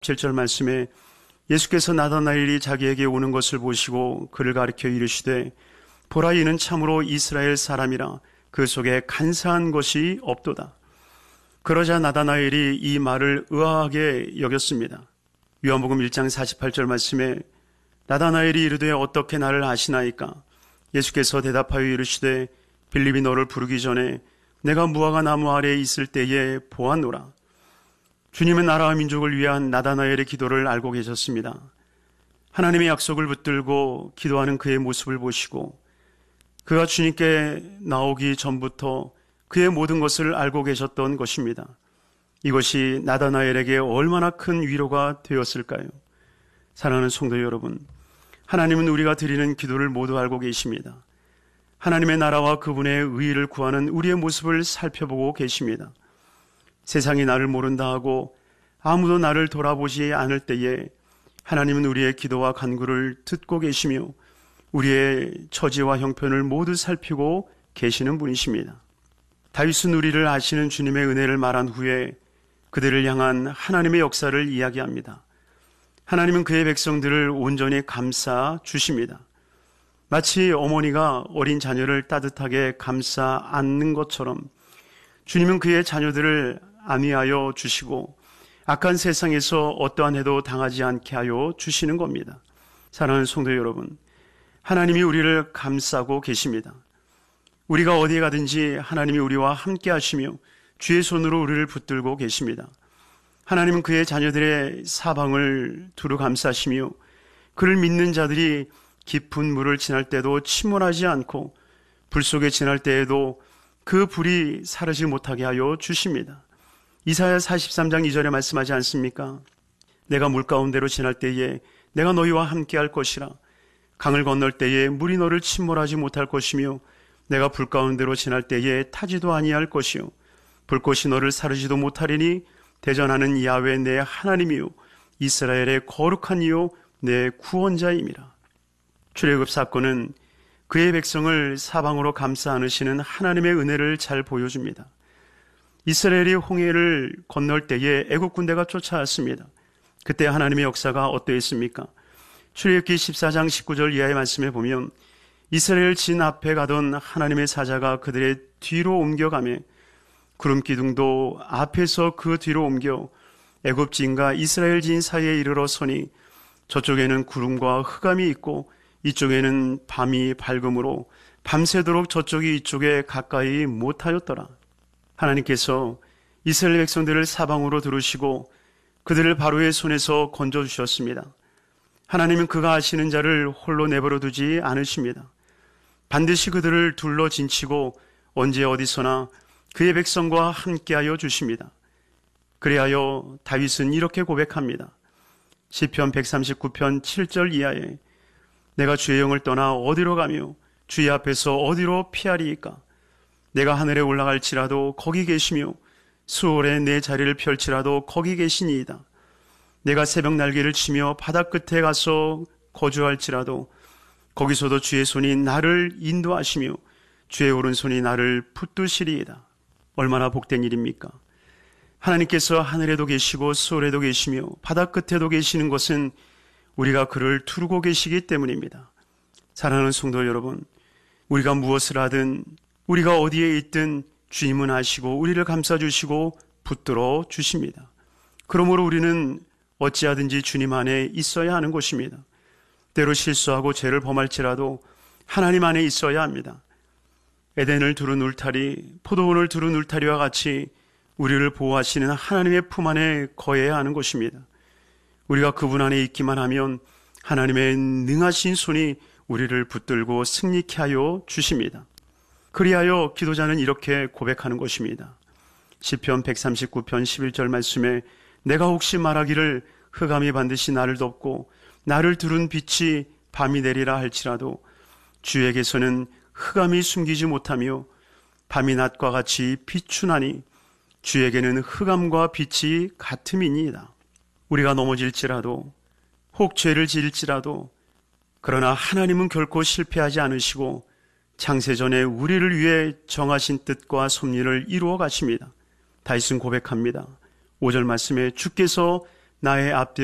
7절 말씀에 예수께서 나다나엘이 자기에게 오는 것을 보시고 그를 가리켜 이르시되 보라 이는 참으로 이스라엘 사람이라 그 속에 간사한 것이 없도다. 그러자 나다나엘이 이 말을 의아하게 여겼습니다. 요한복음 1장 48절 말씀에 나다나엘이 이르되 어떻게 나를 아시나이까? 예수께서 대답하여 이르시되 빌립이 너를 부르기 전에 내가 무화과 나무 아래에 있을 때에 보았노라. 주님은 나라와 민족을 위한 나다나엘의 기도를 알고 계셨습니다. 하나님의 약속을 붙들고 기도하는 그의 모습을 보시고 그가 주님께 나오기 전부터 그의 모든 것을 알고 계셨던 것입니다. 이것이 나다나엘에게 얼마나 큰 위로가 되었을까요? 사랑하는 성도 여러분, 하나님은 우리가 드리는 기도를 모두 알고 계십니다. 하나님의 나라와 그분의 의의를 구하는 우리의 모습을 살펴보고 계십니다. 세상이 나를 모른다 하고 아무도 나를 돌아보지 않을 때에 하나님은 우리의 기도와 간구를 듣고 계시며 우리의 처지와 형편을 모두 살피고 계시는 분이십니다. 다윗은 우리를 아시는 주님의 은혜를 말한 후에 그들을 향한 하나님의 역사를 이야기합니다. 하나님은 그의 백성들을 온전히 감싸 주십니다. 마치 어머니가 어린 자녀를 따뜻하게 감싸 안는 것처럼 주님은 그의 자녀들을 안위하여 주시고 악한 세상에서 어떠한 해도 당하지 않게 하여 주시는 겁니다. 사랑하는 성도 여러분, 하나님이 우리를 감싸고 계십니다. 우리가 어디에 가든지 하나님이 우리와 함께 하시며 주의 손으로 우리를 붙들고 계십니다. 하나님은 그의 자녀들의 사방을 두루 감싸시며 그를 믿는 자들이 깊은 물을 지날 때도 침몰하지 않고 불 속에 지날 때에도 그 불이 사르지 못하게 하여 주십니다. 이사야 43장 2절에 말씀하지 않습니까? 내가 물 가운데로 지날 때에 내가 너희와 함께 할 것이라. 강을 건널 때에 물이 너를 침몰하지 못할 것이며 내가 불 가운데로 지날 때에 타지도 아니할 것이요 불꽃이 너를 사르지도 못하리니 대전하는 야훼 내 하나님이요 이스라엘의 거룩한 이요 내 구원자임이라. 출애굽 사건은 그의 백성을 사방으로 감싸 안으시는 하나님의 은혜를 잘 보여줍니다. 이스라엘이 홍해를 건널 때에 애국 군대가 쫓아왔습니다. 그때 하나님의 역사가 어떠했습니까? 출애굽기 14장 19절 이하의 말씀에 보면 이스라엘 진 앞에 가던 하나님의 사자가 그들의 뒤로 옮겨가며 구름 기둥도 앞에서 그 뒤로 옮겨 애굽 진과 이스라엘 진 사이에 이르러 서니 저쪽에는 구름과 흑암이 있고 이쪽에는 밤이 밝음으로 밤새도록 저쪽이 이쪽에 가까이 못하였더라. 하나님께서 이스라엘 백성들을 사방으로 두르시고 그들을 바로의 손에서 건져주셨습니다. 하나님은 그가 아시는 자를 홀로 내버려 두지 않으십니다. 반드시 그들을 둘러 진치고 언제 어디서나 그의 백성과 함께하여 주십니다. 그리하여 다윗은 이렇게 고백합니다. 시편 139편 7절 이하에 내가 주의 영을 떠나 어디로 가며 주의 앞에서 어디로 피하리이까? 내가 하늘에 올라갈지라도 거기 계시며 수월에 내 자리를 펼치라도 거기 계시니이다. 내가 새벽 날개를 치며 바다 끝에 가서 거주할지라도 거기서도 주의 손이 나를 인도하시며 주의 오른손이 나를 붙드시리이다. 얼마나 복된 일입니까? 하나님께서 하늘에도 계시고 수월에도 계시며 바다 끝에도 계시는 것은 우리가 그를 두르고 계시기 때문입니다. 사랑하는 성도 여러분, 우리가 무엇을 하든 우리가 어디에 있든 주님은 아시고 우리를 감싸주시고 붙들어 주십니다. 그러므로 우리는 어찌하든지 주님 안에 있어야 하는 것입니다. 때로 실수하고 죄를 범할지라도 하나님 안에 있어야 합니다. 에덴을 두른 울타리, 포도원을 두른 울타리와 같이 우리를 보호하시는 하나님의 품 안에 거해야 하는 것입니다. 우리가 그분 안에 있기만 하면 하나님의 능하신 손이 우리를 붙들고 승리케 하여 주십니다. 그리하여 기도자는 이렇게 고백하는 것입니다. 시편 139편 11절 말씀에 내가 혹시 말하기를 흑암이 반드시 나를 덮고 나를 두른 빛이 밤이 내리라 할지라도 주에게서는 흑암이 숨기지 못하며 밤이 낮과 같이 비추나니 주에게는 흑암과 빛이 같음이니이다. 우리가 넘어질지라도 혹 죄를 지을지라도 그러나 하나님은 결코 실패하지 않으시고 창세전에 우리를 위해 정하신 뜻과 섭리를 이루어 가십니다. 다윗은 고백합니다. 5절 말씀에 주께서 나의 앞뒤